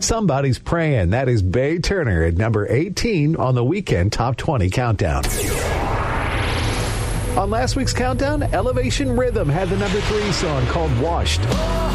Somebody's Praying. That is Bay Turner at number 18 on the Weekend Top 20 Countdown. On last week's countdown, Elevation Rhythm had the number 3 song called Washed.